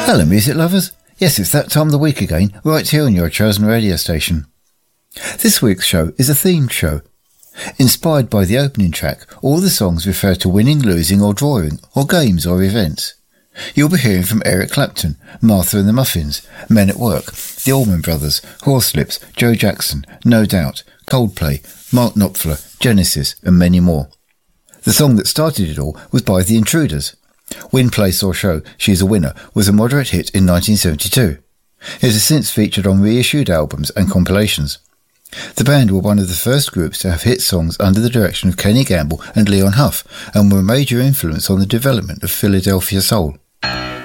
Hello music lovers, yes it's that time of the week again, right here on your chosen radio station. This week's show is a themed show. Inspired by the opening track, all the songs refer to winning, losing or drawing, or games or events. You'll be hearing from Eric Clapton, Martha and the Muffins, Men at Work, the Allman Brothers, Horselips, Joe Jackson, No Doubt, Coldplay, Mark Knopfler, Genesis and many more. The song that started it all was by The Intruders. Win, Place or Show, She's a Winner was a moderate hit in 1972. It has since featured on reissued albums and compilations. The band were one of the first groups to have hit songs under the direction of Kenny Gamble and Leon Huff, and were a major influence on the development of Philadelphia soul.